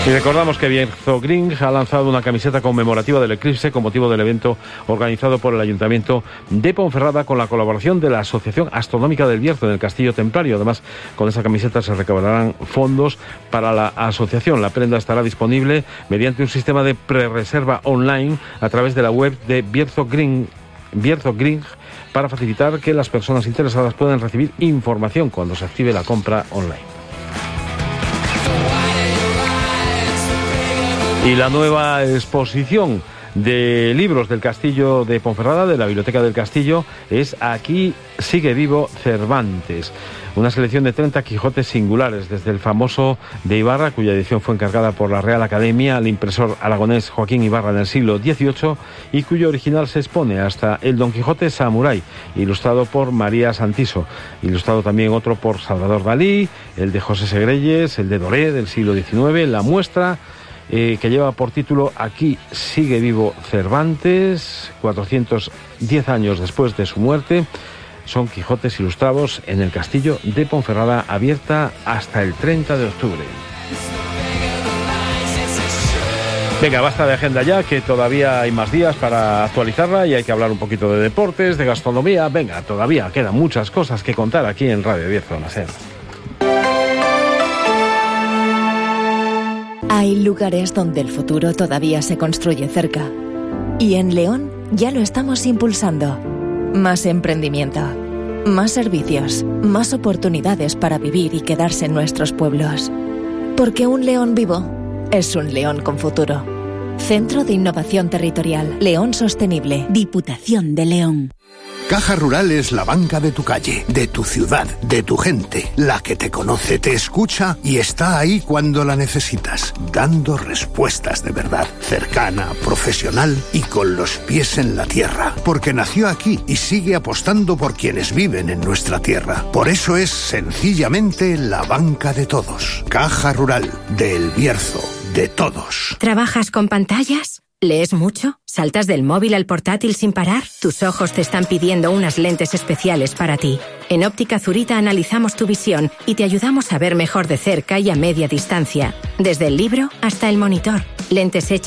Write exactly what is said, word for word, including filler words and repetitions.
Y recordamos que Bierzo Green ha lanzado una camiseta conmemorativa del eclipse con motivo del evento organizado por el Ayuntamiento de Ponferrada con la colaboración de la Asociación Astronómica del Bierzo en el Castillo Templario. Además, con esa camiseta se recaudarán fondos para la asociación. La prenda estará disponible mediante un sistema de prerreserva online a través de la web de Bierzo Green, Bierzo Green, para facilitar que las personas interesadas puedan recibir información cuando se active la compra online. Y la nueva exposición de libros del Castillo de Ponferrada, de la Biblioteca del Castillo, es Aquí sigue vivo Cervantes. Una selección de treinta Quijotes singulares, desde el famoso de Ibarra, cuya edición fue encargada por la Real Academia al impresor aragonés Joaquín Ibarra en el siglo dieciocho y cuyo original se expone, hasta el Don Quijote Samurái, ilustrado por María Santiso, ilustrado también otro por Salvador Dalí, el de José Segreyes, el de Doré del siglo diecinueve, la muestra Eh, que lleva por título Aquí sigue vivo Cervantes, cuatrocientos diez años después de su muerte. Son Quijotes ilustrados en el Castillo de Ponferrada, abierta hasta el treinta de octubre. Venga, basta de agenda ya, que todavía hay más días para actualizarla y hay que hablar un poquito de deportes, de gastronomía. Venga, todavía quedan muchas cosas que contar aquí en Radio Bierzo Nacer. Hay lugares donde el futuro todavía se construye cerca. Y en León ya lo estamos impulsando. Más emprendimiento, más servicios, más oportunidades para vivir y quedarse en nuestros pueblos. Porque un León vivo es un León con futuro. Centro de Innovación Territorial, León Sostenible, Diputación de León. Caja Rural es la banca de tu calle, de tu ciudad, de tu gente, la que te conoce, te escucha y está ahí cuando la necesitas, dando respuestas de verdad, cercana, profesional y con los pies en la tierra, porque nació aquí y sigue apostando por quienes viven en nuestra tierra. Por eso es sencillamente la banca de todos. Caja Rural, de El Bierzo, de todos. ¿Trabajas con pantallas? ¿Lees mucho? ¿Saltas del móvil al portátil sin parar? Tus ojos te están pidiendo unas lentes especiales para ti. En Óptica Zurita analizamos tu visión y te ayudamos a ver mejor de cerca y a media distancia, desde el libro hasta el monitor. Lentes hechas